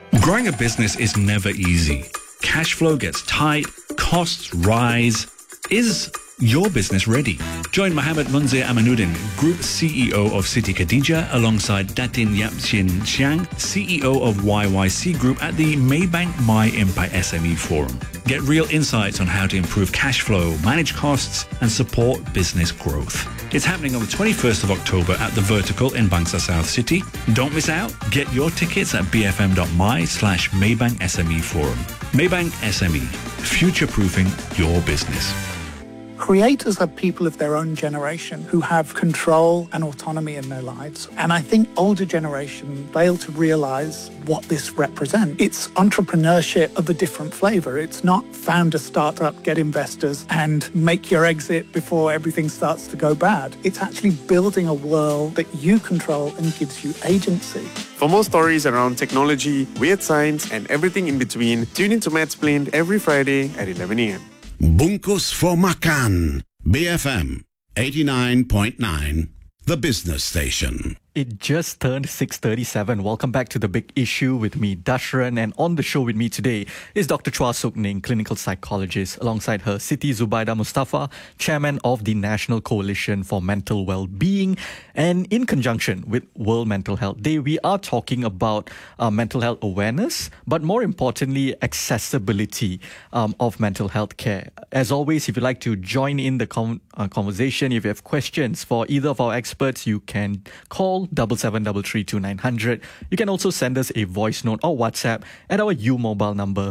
Growing a business is never easy. Cash flow gets tight, costs rise. Is your business ready? Join Mohammed Munzir Amanuddin, Group CEO of Siti Khadija, alongside Datin Yapchin Xiang, CEO of YYC Group at the Maybank My Impact SME Forum. Get real insights on how to improve cash flow, manage costs, and support business growth. It's happening on the 21st of October at The Vertical in Bangsa South City. Don't miss out. Get your tickets at bfm.my/Maybank SME Forum. Maybank SME, future-proofing your business. Creators are people of their own generation who have control and autonomy in their lives. And I think older generation fail to realize what this represents. It's entrepreneurship of a different flavor. It's not found a startup, get investors, and make your exit before everything starts to go bad. It's actually building a world that you control and gives you agency. For more stories around technology, weird science, and everything in between, tune into Matsplained every Friday at 11 a.m. Bungkus for Makan. BFM 89.9, the business station. It just turned 6:37. Welcome back to The Big Issue with me, Dashran. And on the show with me today is Dr. Chua Sook Ning, clinical psychologist, alongside her Siti Zubaida Mustafa, chairman of the National Coalition for Mental Wellbeing. And in conjunction with World Mental Health Day, we are talking about mental health awareness, but more importantly, accessibility of mental health care. As always, if you'd like to join in the conversation, if you have questions for either of our experts, you can call 77332900. You can also send us a voice note or WhatsApp at our U-Mobile number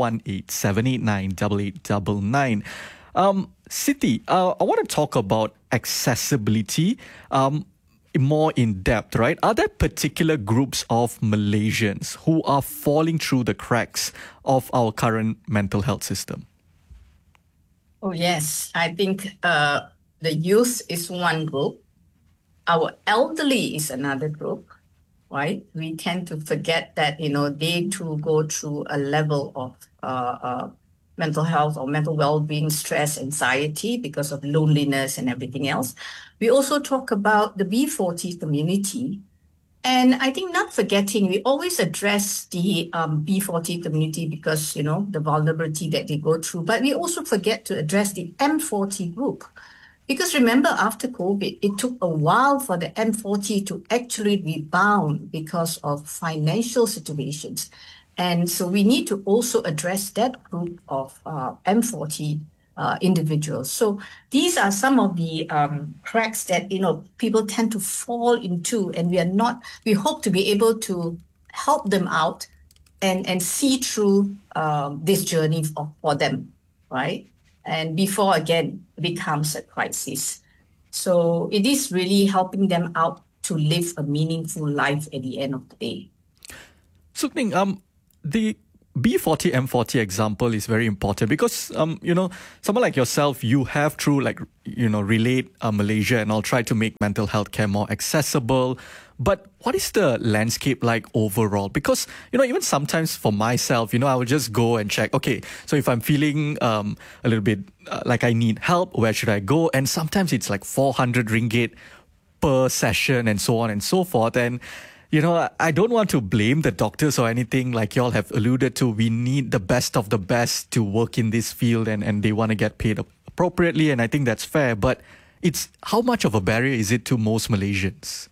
018-789-8899. Siti, I want to talk about accessibility more in depth, right? Are there particular groups of Malaysians who are falling through the cracks of our current mental health system? Oh, yes. I think the youth is one group. Our elderly is another group, right? We tend to forget that, they too go through a level of mental health or mental well-being, stress, anxiety because of loneliness and everything else. We also talk about the B40 community. And I think not forgetting, we always address the B40 community because, the vulnerability that they go through. But we also forget to address the M40 group. Because remember, after COVID, it took a while for the M40 to actually rebound because of financial situations. And so we need to also address that group of M40 individuals. So these are some of the cracks that, people tend to fall into, and we hope to be able to help them out and see through this journey for them, right? And before, again, it becomes a crisis. So it is really helping them out to live a meaningful life at the end of the day. Sook Ning, the B40, M40 example is very important because, someone like yourself, you have through Relate Malaysia and I'll try to make mental health care more accessible. But what is the landscape like overall? Because, even sometimes for myself, I will just go and check, okay, so if I'm feeling a little bit like I need help, where should I go? And sometimes it's like 400 ringgit per session and so on and so forth. And I don't want to blame the doctors or anything, like y'all have alluded to. We need the best of the best to work in this field and they want to get paid appropriately. And I think that's fair. But it's how much of a barrier is it to most Malaysians?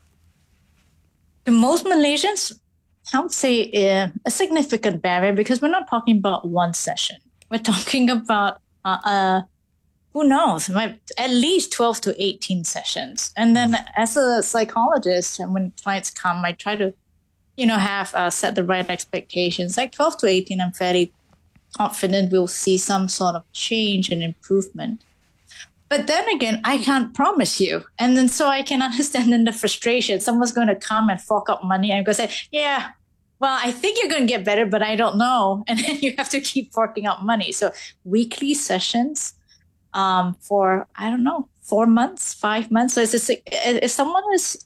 To most Malaysians, I would say a significant barrier because we're not talking about one session. We're talking about who knows, at least 12 to 18 sessions. And then as a psychologist, and when clients come, I try to, have set the right expectations. Like 12 to 18, I'm fairly confident we'll see some sort of change and improvement. But then again, I can't promise you. And then so I can understand then the frustration. Someone's going to come and fork up money and go say, yeah, well, I think you're going to get better, but I don't know. And then you have to keep forking out money. So weekly sessions, for, 4 months, 5 months. So if someone is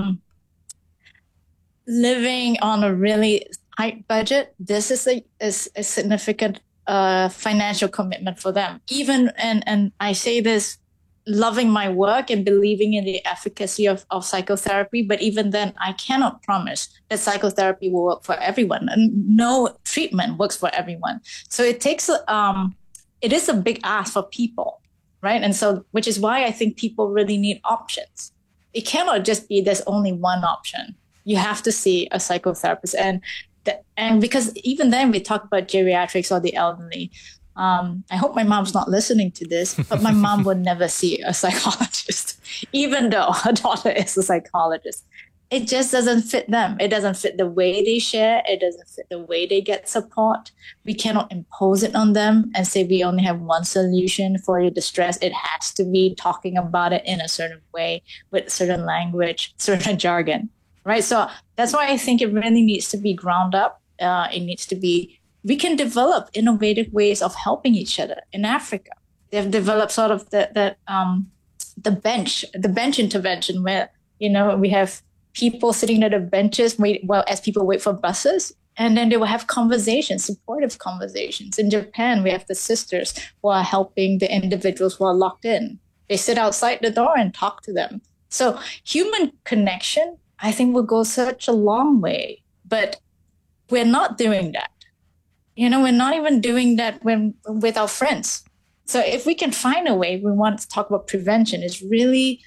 living on a really tight budget, this is a significant financial commitment for them. Even, and I say this loving my work and believing in the efficacy of psychotherapy. But even then, I cannot promise that psychotherapy will work for everyone, and no treatment works for everyone. So it takes, it is a big ask for people, right? And so, which is why I think people really need options. It cannot just be there's only one option. You have to see a psychotherapist. And because even then we talk about geriatrics or the elderly, I hope my mom's not listening to this, but my mom would never see a psychologist, even though her daughter is a psychologist. It just doesn't fit them. It doesn't fit the way they share. It doesn't fit the way they get support. We cannot impose it on them and say we only have one solution for your distress. It has to be talking about it in a certain way with certain language, certain jargon, right? So that's why I think it really needs to be ground up. It needs to be, we can develop innovative ways of helping each other. In Africa, they've developed sort of the bench intervention where, we have people sitting at the benches as people wait for buses, and then they will have conversations, supportive conversations. In Japan, we have the sisters who are helping the individuals who are locked in. They sit outside the door and talk to them. So human connection, I think, will go such a long way, but we're not doing that. We're not even doing that with our friends. So if we can find a way, we want to talk about prevention, is really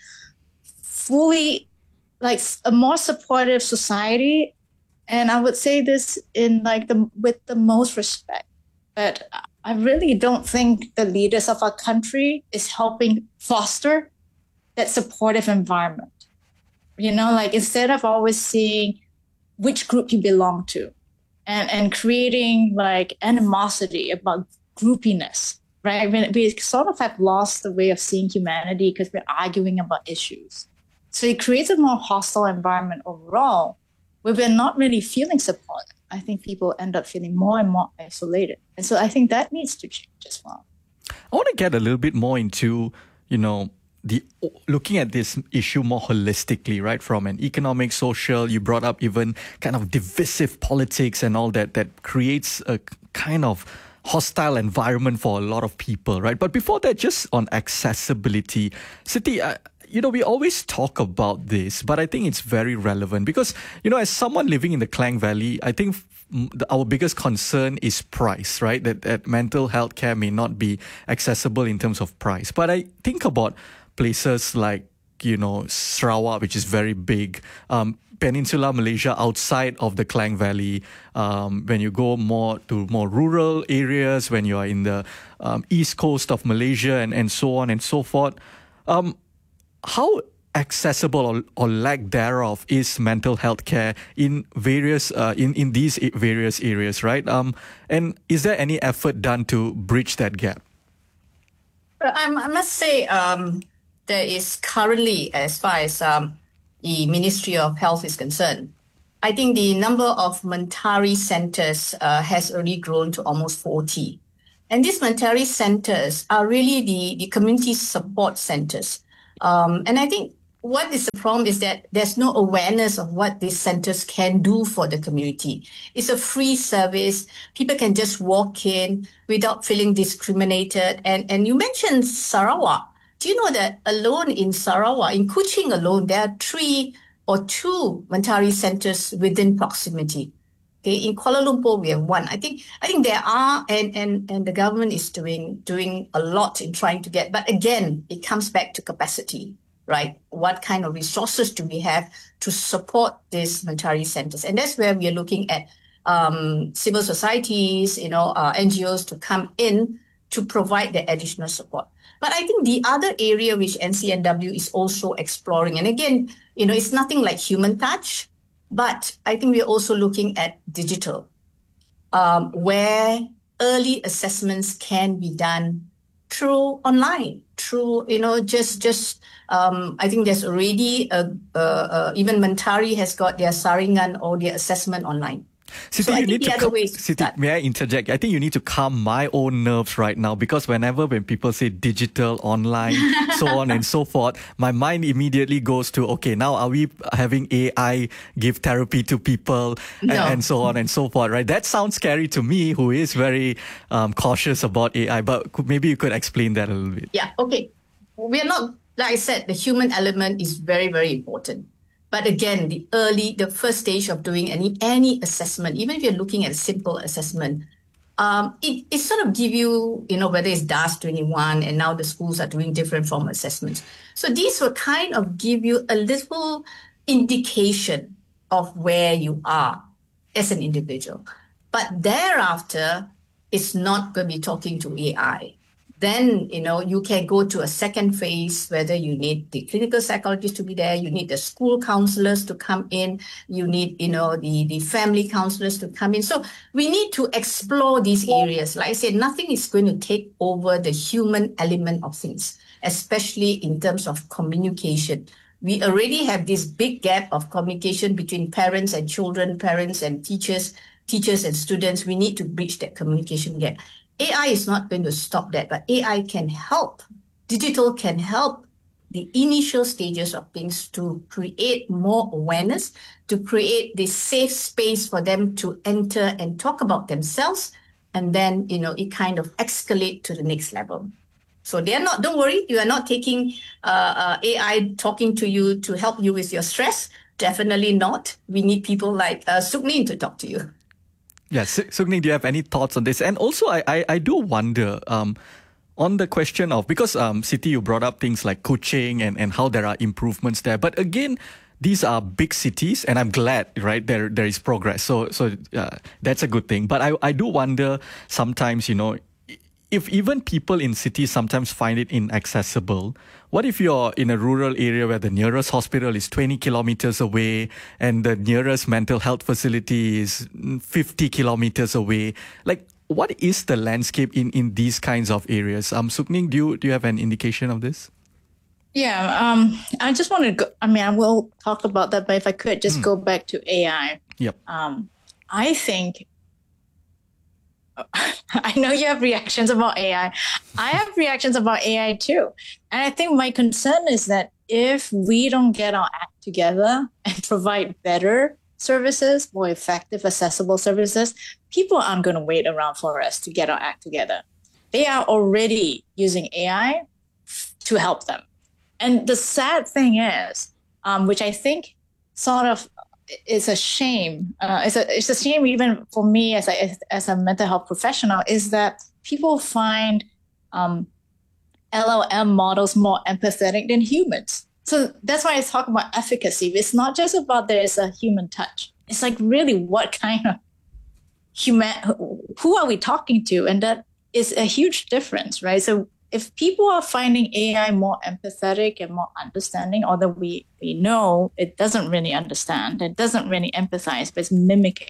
fully like a more supportive society. And I would say this in with the most respect, but I really don't think the leaders of our country is helping foster that supportive environment. Instead of always seeing which group you belong to and creating animosity about groupiness, right? We sort of have lost the way of seeing humanity because we're arguing about issues. So it creates a more hostile environment overall where we're not really feeling support. I think people end up feeling more and more isolated. And so I think that needs to change as well. I want to get a little bit more into, looking at this issue more holistically, right? From an economic, social, you brought up even kind of divisive politics and all that creates a kind of hostile environment for a lot of people, right? But before that, just on accessibility, Siti, we always talk about this, but I think it's very relevant because, as someone living in the Klang Valley, I think our biggest concern is price, right? That mental health care may not be accessible in terms of price. But I think about places like, Sarawak, which is very big, Peninsular Malaysia outside of the Klang Valley, when you go more rural areas, when you are in the east coast of Malaysia and so on and so forth. How accessible or lack thereof is mental health care in various in these various areas, right? And is there any effort done to bridge that gap? I must say there is currently, as far as the Ministry of Health is concerned, I think the number of Mentari centers has already grown to almost 40. And these Mentari centers are really the community support centers. And I think what is the problem is that there's no awareness of what these centers can do for the community. It's a free service. People can just walk in without feeling discriminated. And you mentioned Sarawak. Do you know that alone in Sarawak, in Kuching alone, there are 3 or 2 Mentari centers within proximity. Okay, in Kuala Lumpur, we have 1. I think there are, and the government is doing a lot in trying to get, but again, it comes back to capacity, right? What kind of resources do we have to support these Mentari centers? And that's where we are looking at civil societies, NGOs to come in to provide the additional support. But I think the other area which NCNW is also exploring, and again, it's nothing like human touch, but I think we're also looking at digital, where early assessments can be done through online, through, I think there's already, even Mentari has got their saringan or their assessment online. Siti, may I interject? I think you need to calm my own nerves right now, because when people say digital, online, so on and so forth, my mind immediately goes to, okay, now are we having AI give therapy to people and so on and so forth, right? That sounds scary to me, who is very cautious about AI, but maybe you could explain that a little bit. Yeah, okay. we're not, like I said, the human element is very, very important. But again, the first stage of doing any assessment, even if you're looking at a simple assessment, it sort of give you, whether it's DAS 21 and now the schools are doing different form assessments. So these will kind of give you a little indication of where you are as an individual. But thereafter, it's not going to be talking to AI. Then, you can go to a second phase, whether you need the clinical psychologist to be there, you need the school counselors to come in, you need, the family counselors to come in. So we need to explore these areas. Like I said, nothing is going to take over the human element of things, especially in terms of communication. We already have this big gap of communication between parents and children, parents and teachers and students. We need to bridge that communication gap. AI is not going to stop that, but AI can help. Digital can help the initial stages of things to create more awareness, to create this safe space for them to enter and talk about themselves. And then, it kind of escalate to the next level. So don't worry, you are not taking AI talking to you to help you with your stress. Definitely not. We need people like Suknin to talk to you. Yes, Suknin, do you have any thoughts on this? And also, I do wonder on the question of, because Siti, you brought up things like Kuching and how there are improvements there. But again, these are big cities, and I'm glad, right, there is progress. So that's a good thing. But I do wonder sometimes, if even people in cities sometimes find it inaccessible, what if you're in a rural area where the nearest hospital is 20 kilometers away and the nearest mental health facility is 50 kilometers away? Like, what is the landscape in these kinds of areas? Sukning, do you have an indication of this? Yeah, I just want to go, I will talk about that, but if I could just go back to AI. Yep. I think, I know you have reactions about AI. I have reactions about AI too. And I think my concern is that if we don't get our act together and provide better services, more effective, accessible services, people aren't going to wait around for us to get our act together. They are already using AI to help them. And the sad thing is, which I think sort of is a shame. It's a shame even for me as a mental health professional, is that people find LLM models more empathetic than humans. So that's why I talk about efficacy. It's not just about there's a human touch. It's like, really, what kind of who are we talking to? And that is a huge difference, right? So if people are finding AI more empathetic and more understanding, although we know it doesn't really understand, it doesn't really empathize, but it's mimicking,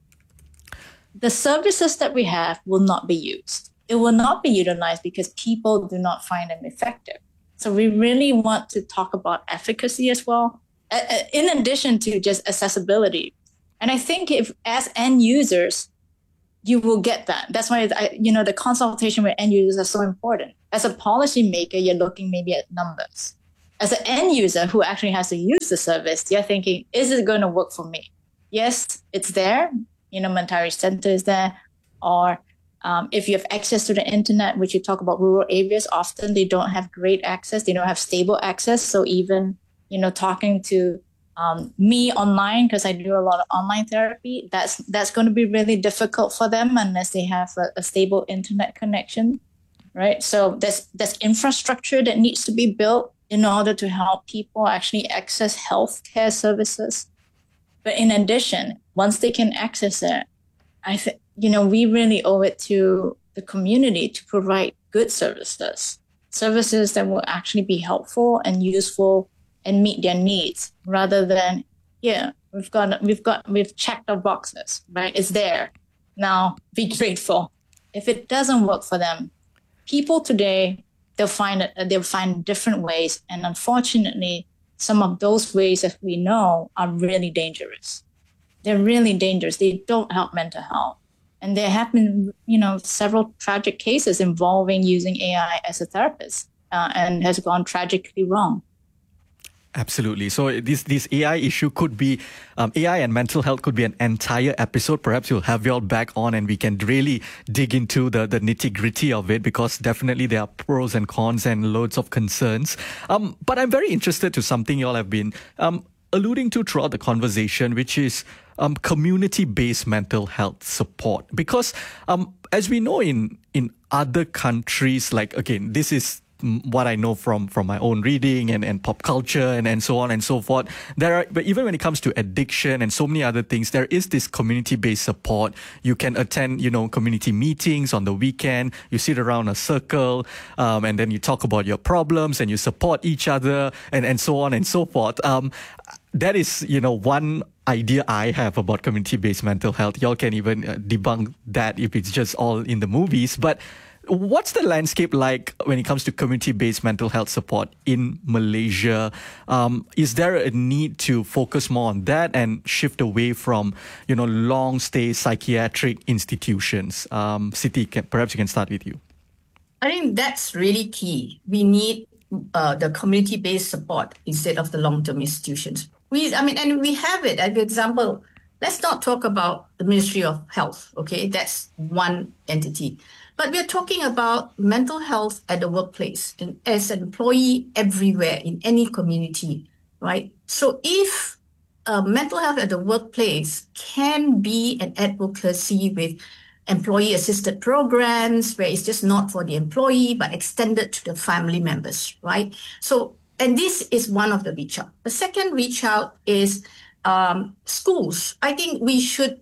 the services that we have will not be used. It will not be utilized because people do not find them effective. So we really want to talk about efficacy as well, in addition to just accessibility. And I think if as end users, you will get that. That's why, the consultation with end users are so important. As a policymaker, you're looking maybe at numbers. As an end user who actually has to use the service, you're thinking, is it going to work for me? Yes, it's there. Mentari Center is there. Or if you have access to the internet, which you talk about rural areas, often they don't have great access. They don't have stable access. So even, talking to me online, because I do a lot of online therapy, that's going to be really difficult for them unless they have a stable internet connection, right? So there's infrastructure that needs to be built in order to help people actually access healthcare services. But in addition, once they can access it, I think, we really owe it to the community to provide good services that will actually be helpful and useful and meet their needs, rather than, we've checked our boxes, right? It's there. Now be grateful. If it doesn't work for them, people today, they'll find different ways. And unfortunately, some of those ways that we know are really dangerous. They're really dangerous. They don't help mental health. And there have been, several tragic cases involving using AI as a therapist, and has gone tragically wrong. Absolutely. So this AI issue could be, AI and mental health could be an entire episode. Perhaps you'll have you all back on and we can really dig into the nitty gritty of it, because definitely there are pros and cons and loads of concerns. But I'm very interested to something you all have been alluding to throughout the conversation, which is community-based mental health support. Because as we know in other countries, like, again, this is what I know from my own reading and pop culture and so on and so forth. But even when it comes to addiction and so many other things, there is this community-based support. You can attend, community meetings on the weekend. You sit around a circle, and then you talk about your problems and you support each other and so on and so forth. That is, one idea I have about community-based mental health. Y'all can even debunk that if it's just all in the movies. But what's the landscape like when it comes to community-based mental health support in Malaysia? Is there a need to focus more on that and shift away from, long-stay psychiatric institutions? Siti, perhaps you can start with you. I think that's really key. We need the community-based support instead of the long-term institutions. And we have it. As an example, let's not talk about the Ministry of Health, okay? That's one entity. But we're talking about mental health at the workplace and as an employee everywhere in any community, right? So if mental health at the workplace can be an advocacy with employee-assisted programs where it's just not for the employee but extended to the family members, right? So, and this is one of the reach out. The second reach out is schools. I think we should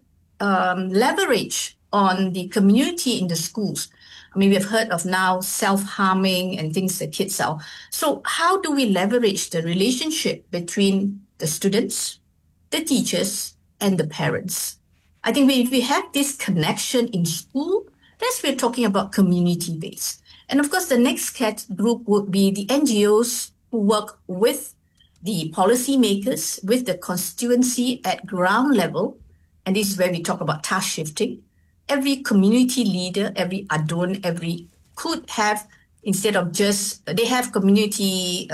leverage on the community in the schools. We've heard of now self-harming and things that kids are. So how do we leverage the relationship between the students, the teachers, and the parents? I think if we have this connection in school, that's we're talking about community-based. And of course, the next group would be the NGOs who work with the policymakers, with the constituency at ground level. And this is where we talk about task shifting. Every community leader, every adun, could have, instead of just, they have community,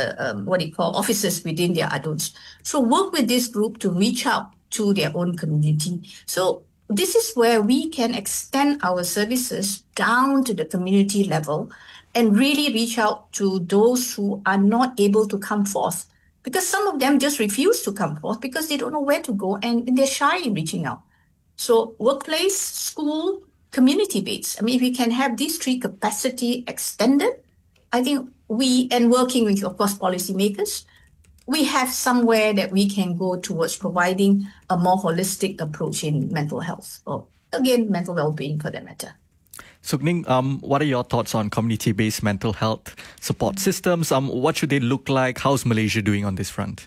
officers within their aduns. So work with this group to reach out to their own community. So this is where we can extend our services down to the community level and really reach out to those who are not able to come forth. Because some of them just refuse to come forth because they don't know where to go and they're shy in reaching out. So workplace, school, community-based. If we can have these three capacity extended, I think working with, of course, policymakers, we have somewhere that we can go towards providing a more holistic approach in mental health, or again, mental well-being for that matter. Suk Ning, what are your thoughts on community-based mental health support systems? What should they look like? How's Malaysia doing on this front?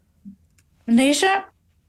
Malaysia,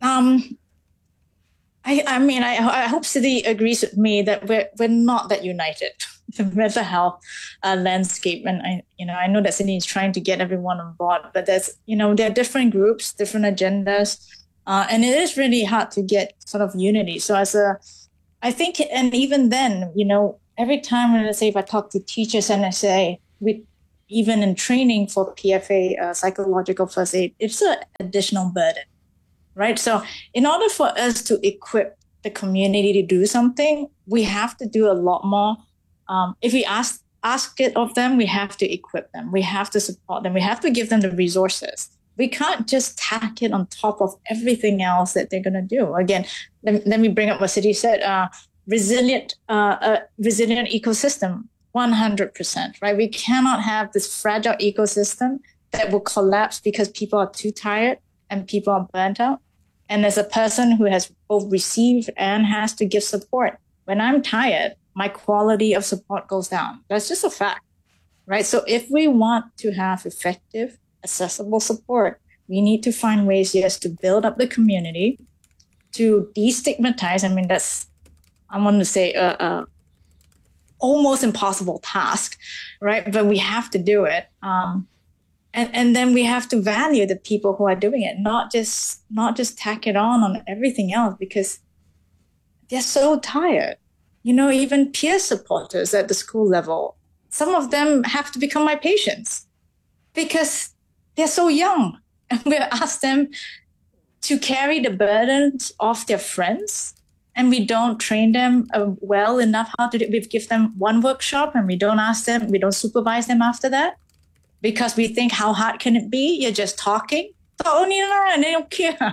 I hope Siti agrees with me that we're not that united. The mental health landscape, and I know that Siti is trying to get everyone on board, but there are different groups, different agendas, and it is really hard to get sort of unity. So I think, and even then, every time, let's say if I talk to teachers and I say, even in training for PFA, psychological first aid, it's an additional burden. Right. So in order for us to equip the community to do something, we have to do a lot more. If we ask it of them, we have to equip them. We have to support them. We have to give them the resources. We can't just tack it on top of everything else that they're going to do. Again, let me bring up what Siti said, resilient ecosystem, 100%, right? We cannot have this fragile ecosystem that will collapse because people are too tired and people are burnt out. And as a person who has both received and has to give support, when I'm tired, my quality of support goes down. That's just a fact, right? So if we want to have effective, accessible support, we need to find ways, yes, to build up the community, to destigmatize. I want to say, almost impossible task, right? But we have to do it. And then we have to value the people who are doing it, not just tack it on everything else because they're so tired. Even peer supporters at the school level, some of them have to become my patients because they're so young. and we ask them to carry the burdens of their friends, and we don't train them well enough how to do it. We give them one workshop and we don't supervise them after that because we think, how hard can it be? You're just talking. And they don't care.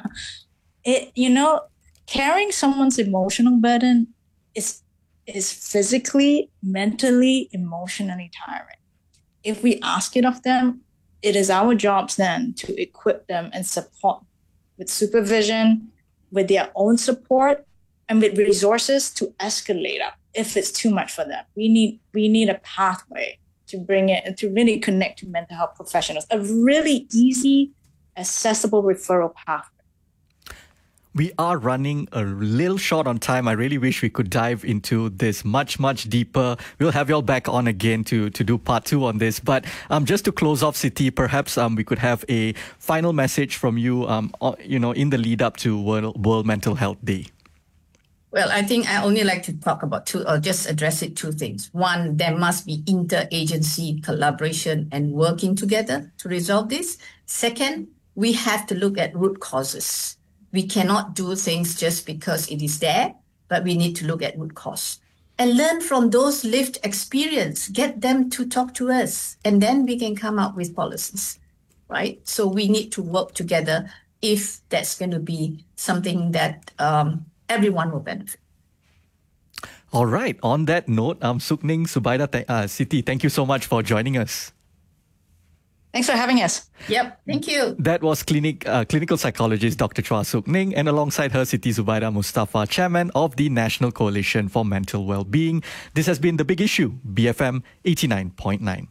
Carrying someone's emotional burden is physically, mentally, emotionally tiring. If we ask it of them, it is our jobs then to equip them and support with supervision, with their own support, and with resources to escalate up if it's too much for them. We need a pathway to bring it and to really connect to mental health professionals, a really easy, accessible referral pathway. We are running a little short on time. I really wish we could dive into this much, much deeper. We'll have you all back on again to do part 2 on this. But just to close off, Siti, perhaps we could have a final message from you, in the lead up to World Mental Health Day. Well, I think I only like to talk about just address it 2 things. One, there must be interagency collaboration and working together to resolve this. Second, we have to look at root causes. We cannot do things just because it is there, but we need to look at root cause and learn from those lived experience, get them to talk to us, and then we can come up with policies, right? So we need to work together if that's going to be something that everyone will benefit. All right. On that note, Sukning, Subhaida, Siti, thank you so much for joining us. Thanks for having us. Yep, thank you. That was clinical psychologist Dr. Chua Suk Ning, and alongside her, Siti Zubaida Mustafa, chairman of the National Coalition for Mental Wellbeing. This has been The Big Issue, BFM 89.9.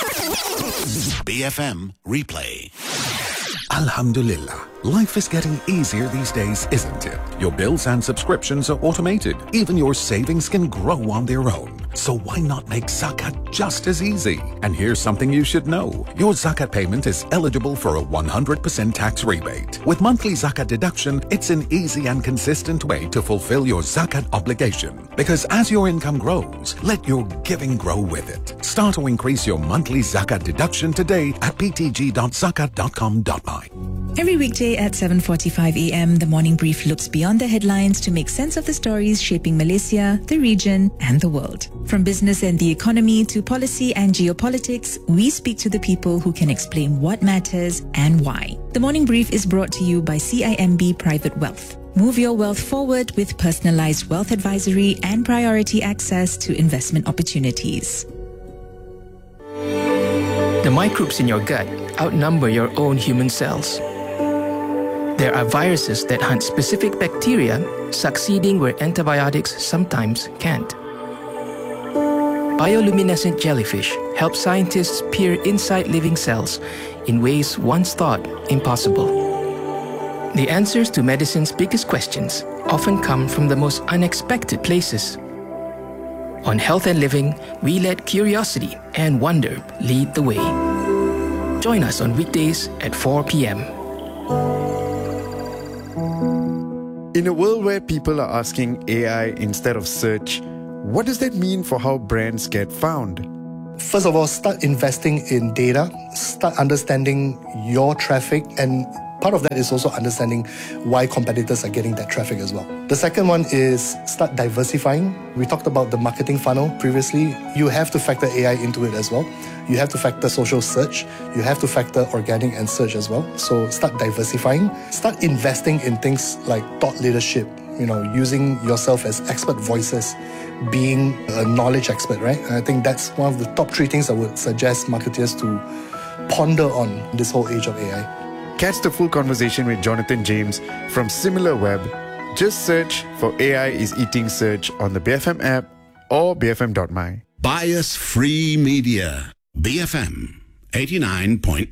BFM Replay. Alhamdulillah. Life is getting easier these days, isn't it? Your bills and subscriptions are automated. Even your savings can grow on their own. So why not make Zakat just as easy? And here's something you should know. Your Zakat payment is eligible for a 100% tax rebate. With monthly Zakat deduction, it's an easy and consistent way to fulfill your Zakat obligation. Because as your income grows, let your giving grow with it. Start to increase your monthly Zakat deduction today at ptg.zakat.com.my. Every weekday at 7:45 a.m., the Morning Brief looks beyond the headlines to make sense of the stories shaping Malaysia, the region, and the world. From business and the economy to policy and geopolitics, we speak to the people who can explain what matters and why. The Morning Brief is brought to you by CIMB Private Wealth. Move your wealth forward with personalized wealth advisory and priority access to investment opportunities. The microbes in your gut outnumber your own human cells. There are viruses that hunt specific bacteria, succeeding where antibiotics sometimes can't. Bioluminescent jellyfish help scientists peer inside living cells in ways once thought impossible. The answers to medicine's biggest questions often come from the most unexpected places. On Health and Living, we let curiosity and wonder lead the way. Join us on weekdays at 4 p.m. In a world where people are asking AI instead of search, what does that mean for how brands get found? First of all, start investing in data, start understanding your traffic, and part of that is also understanding why competitors are getting that traffic as well. The second one is start diversifying. We talked about the marketing funnel previously. You have to factor AI into it as well. You have to factor social search. You have to factor organic and search as well. So start diversifying. Start investing in things like thought leadership, using yourself as expert voices, being a knowledge expert, right? And I think that's one of the top 3 things I would suggest marketers to ponder on this whole age of AI. Catch the full conversation with Jonathan James from SimilarWeb. Just search for AI is Eating Search on the BFM app or bfm.my. Bias-free media. BFM 89.9.